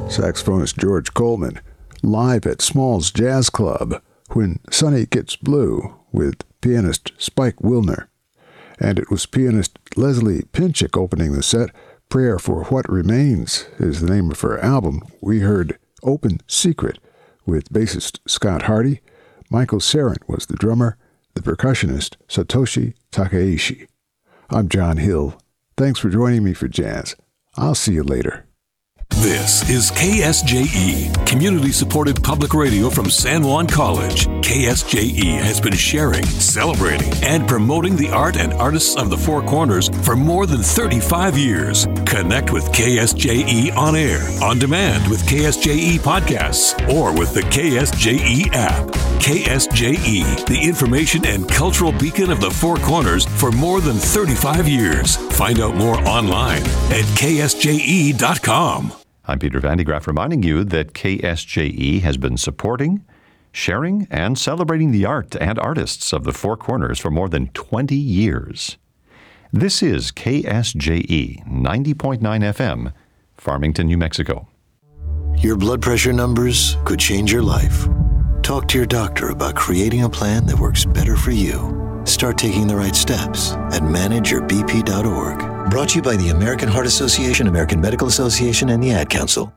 saxophonist George Coleman, live at Small's Jazz Club, When Sunny Gets Blue, with pianist Spike Wilner. And it was pianist Leslie Pinchik opening the set. Prayer for What Remains is the name of her album. We heard Open Secret with bassist Scott Hardy. Michael Sarin was the drummer, the percussionist Satoshi Takeishi. I'm John Hill. Thanks for joining me for Jazz. I'll see you later. This is KSJE, community-supported public radio from San Juan College. KSJE has been sharing, celebrating, and promoting the art and artists of the Four Corners for more than 35 years. Connect with KSJE on air, on demand with KSJE podcasts, or with the KSJE app. KSJE, the information and cultural beacon of the Four Corners for more than 35 years. Find out more online at ksje.com. I'm Peter Van de Graaff, reminding you that KSJE has been supporting, sharing, and celebrating the art and artists of the Four Corners for more than 20 years. This is KSJE 90.9 FM, Farmington, New Mexico. Your blood pressure numbers could change your life. Talk to your doctor about creating a plan that works better for you. Start taking the right steps at manageyourbp.org. Brought to you by the American Heart Association, American Medical Association, and the Ad Council.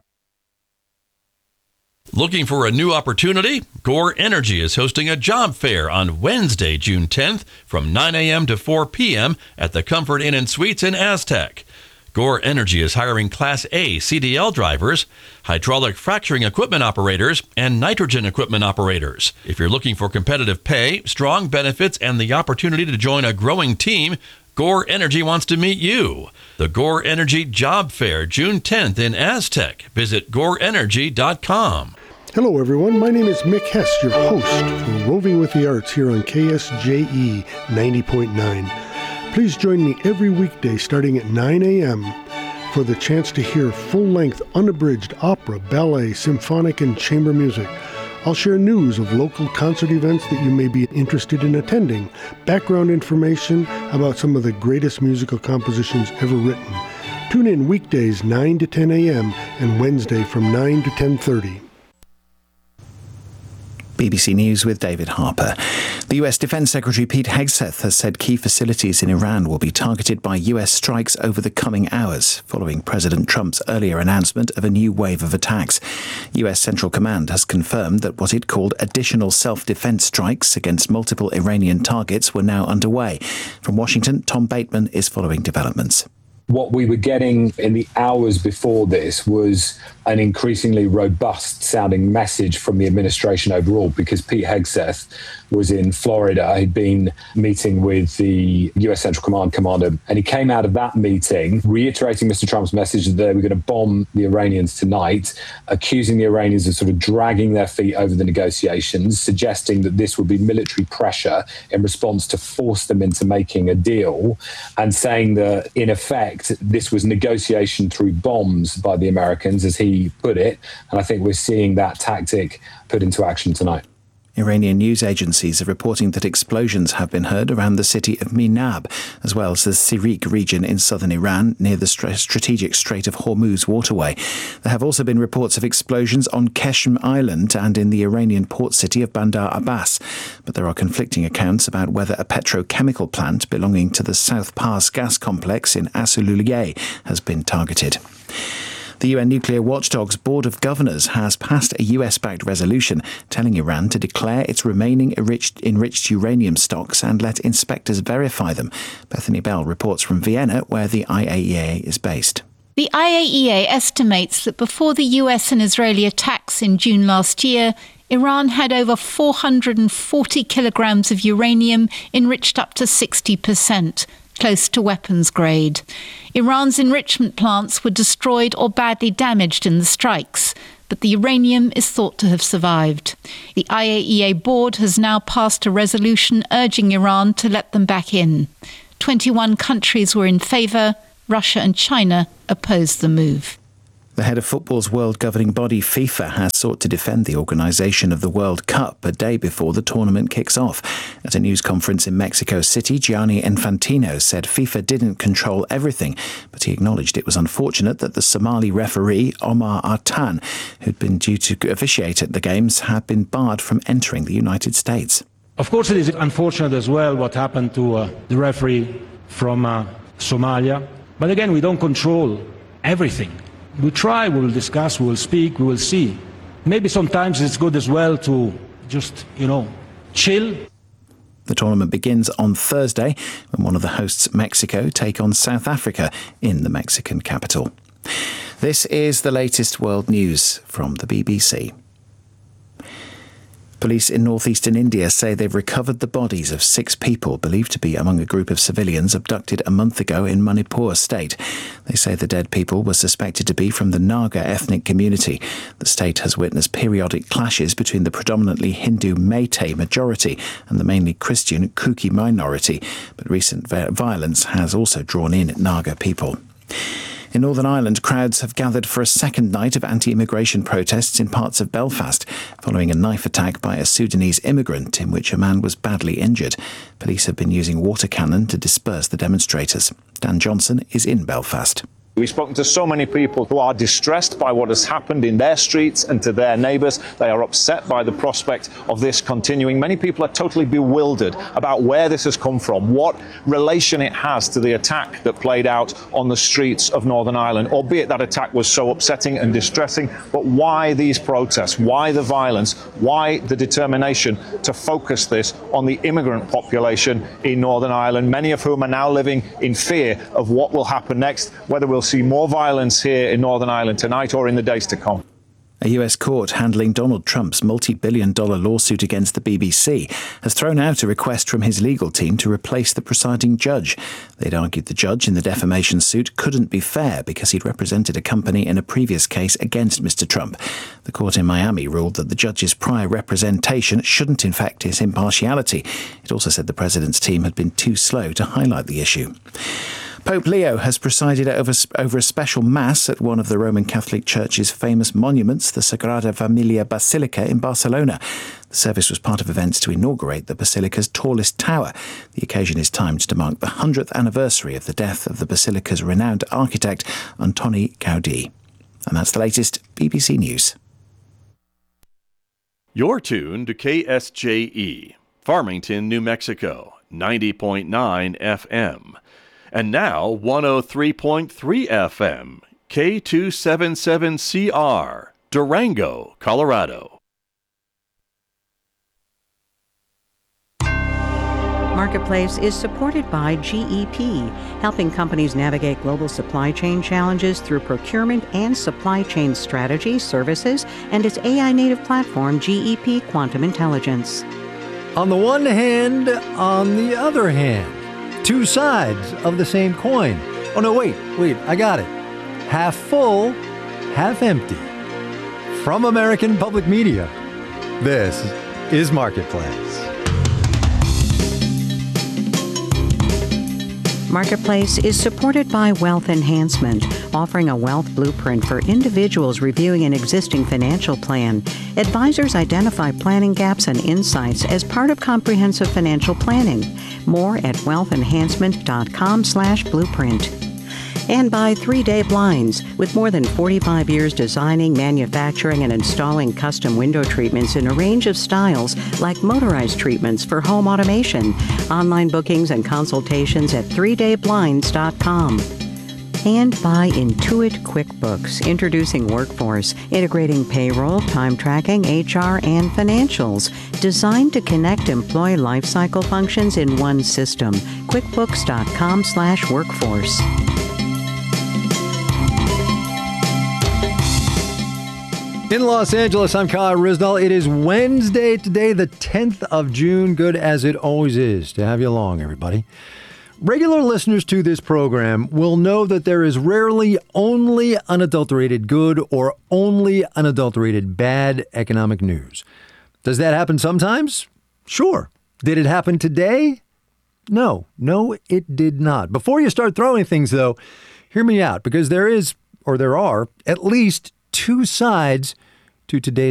Looking for a new opportunity? Gore Energy is hosting a job fair on Wednesday, June 10th from 9 a.m. to 4 p.m. at the Comfort Inn and Suites in Aztec. Gore Energy is hiring Class A CDL drivers, hydraulic fracturing equipment operators, and nitrogen equipment operators. If you're looking for competitive pay, strong benefits, and the opportunity to join a growing team, Gore Energy wants to meet you. The Gore Energy Job Fair, June 10th in Aztec. Visit goreenergy.com. Hello, everyone. My name is Mick Hess, your host for Roving with the Arts here on KSJE 90.9. Please join me every weekday starting at 9 a.m. for the chance to hear full-length, unabridged opera, ballet, symphonic, and chamber music. I'll share news of local concert events that you may be interested in attending, background information about some of the greatest musical compositions ever written. Tune in weekdays 9 to 10 a.m. and Wednesday from 9 to 10:30. BBC News with David Harper. The US Defense Secretary Pete Hegseth has said key facilities in Iran will be targeted by US strikes over the coming hours, following President Trump's earlier announcement of a new wave of attacks. US Central Command has confirmed that what it called additional self-defense strikes against multiple Iranian targets were now underway. From Washington, Tom Bateman is following developments. What we were getting in the hours before this was an increasingly robust sounding message from the administration overall, because Pete Hegseth was in Florida. He'd been meeting with the US Central Command commander, and he came out of that meeting reiterating Mr. Trump's message that they were going to bomb the Iranians tonight, accusing the Iranians of sort of dragging their feet over the negotiations, suggesting that this would be military pressure in response to force them into making a deal, and saying that, in effect, this was negotiation through bombs by the Americans, as he put it. And I think we're seeing that tactic put into action tonight. Iranian news agencies are reporting that explosions have been heard around the city of Minab, as well as the Sirik region in southern Iran, near the strategic Strait of Hormuz waterway. There have also been reports of explosions on Keshm Island and in the Iranian port city of Bandar Abbas. But there are conflicting accounts about whether a petrochemical plant belonging to the South Pars gas complex in Asululiyeh has been targeted. The UN Nuclear Watchdog's Board of Governors has passed a US-backed resolution telling Iran to declare its remaining enriched uranium stocks and let inspectors verify them. Bethany Bell reports from Vienna, where the IAEA is based. The IAEA estimates that before the US and Israeli attacks in June last year, Iran had over 440 kilograms of uranium enriched up to 60%. Close to weapons grade. Iran's enrichment plants were destroyed or badly damaged in the strikes, but the uranium is thought to have survived. The IAEA board has now passed a resolution urging Iran to let them back in. 21 countries were in favour. Russia and China opposed the move. The head of football's world governing body, FIFA, has sought to defend the organisation of the World Cup a day before the tournament kicks off. At a news conference in Mexico City, Gianni Infantino said FIFA didn't control everything, but he acknowledged it was unfortunate that the Somali referee, Omar Artan, who'd been due to officiate at the Games, had been barred from entering the United States. Of course, it is unfortunate as well what happened to the referee from Somalia. But again, we don't control everything. We try, we will discuss, we will speak, we will see. Maybe sometimes it's good as well to just, chill. The tournament begins on Thursday when one of the hosts, Mexico, take on South Africa in the Mexican capital. This is the latest world news from the BBC. Police in northeastern India say they've recovered the bodies of 6 people believed to be among a group of civilians abducted a month ago in Manipur state. They say the dead people were suspected to be from the Naga ethnic community. The state has witnessed periodic clashes between the predominantly Hindu Meitei majority and the mainly Christian Kuki minority, but recent violence has also drawn in Naga people. In Northern Ireland, crowds have gathered for a second night of anti-immigration protests in parts of Belfast, following a knife attack by a Sudanese immigrant in which a man was badly injured. Police have been using water cannon to disperse the demonstrators. Dan Johnson is in Belfast. We've spoken to so many people who are distressed by what has happened in their streets and to their neighbours. They are upset by the prospect of this continuing. Many people are totally bewildered about where this has come from, what relation it has to the attack that played out on the streets of Northern Ireland, albeit that attack was so upsetting and distressing. But why these protests? Why the violence? Why the determination to focus this on the immigrant population in Northern Ireland, many of whom are now living in fear of what will happen next, whether we'll see more violence here in Northern Ireland tonight or in the days to come. A US court handling Donald Trump's multi-billion-dollar lawsuit against the BBC has thrown out a request from his legal team to replace the presiding judge. They'd argued the judge in the defamation suit couldn't be fair because he'd represented a company in a previous case against Mr. Trump. The court in Miami ruled that the judge's prior representation shouldn't infect his impartiality. It also said the president's team had been too slow to highlight the issue. Pope Leo has presided over a special mass at one of the Roman Catholic Church's famous monuments, the Sagrada Familia Basilica in Barcelona. The service was part of events to inaugurate the basilica's tallest tower. The occasion is timed to mark the 100th anniversary of the death of the basilica's renowned architect, Antoni Gaudí. And that's the latest BBC News. You're tuned to KSJE, Farmington, New Mexico, 90.9 FM. And now 103.3 FM, K277CR, Durango, Colorado. Marketplace is supported by GEP, helping companies navigate global supply chain challenges through procurement and supply chain strategy, services, and its AI-native platform, GEP Quantum Intelligence. On the one hand, on the other hand. Two sides of the same coin. Oh, no, wait, I got it. Half full, half empty. From American Public Media, this is Marketplace. Marketplace is supported by Wealth Enhancement, offering a wealth blueprint for individuals reviewing an existing financial plan. Advisors identify planning gaps and insights as part of comprehensive financial planning. More at wealthenhancement.com/blueprint. And by 3 Day Blinds, with more than 45 years designing, manufacturing, and installing custom window treatments in a range of styles like motorized treatments for home automation. Online bookings and consultations at 3dayblinds.com. And by Intuit QuickBooks, introducing Workforce, integrating payroll, time tracking, HR, and financials, designed to connect employee lifecycle functions in one system. QuickBooks.com/workforce. In Los Angeles, I'm Kyle Risdall. It is Wednesday today, the 10th of June. Good as it always is to have you along, everybody. Regular listeners to this program will know that there is rarely only unadulterated good or only unadulterated bad economic news. Does that happen sometimes? Sure. Did it happen today? No, it did not. Before you start throwing things, though, hear me out, because there is, there are at least two sides to today's